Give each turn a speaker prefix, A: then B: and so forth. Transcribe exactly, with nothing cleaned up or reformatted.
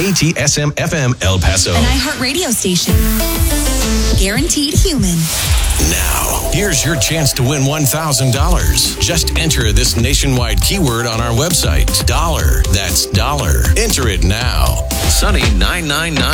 A: K T S M F M El Paso.
B: An iHeart radio station. Guaranteed human.
A: Now, here's your chance to win one thousand dollars. Just enter this nationwide keyword on our website. Dollar. That's dollar. Enter it now. Sunny nine nine nine.